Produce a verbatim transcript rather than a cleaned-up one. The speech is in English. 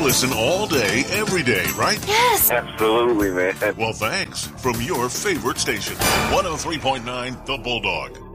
listen all day, every day, right? Yes. Absolutely, man. Well, thanks from your favorite station, one oh three point nine The Bulldog.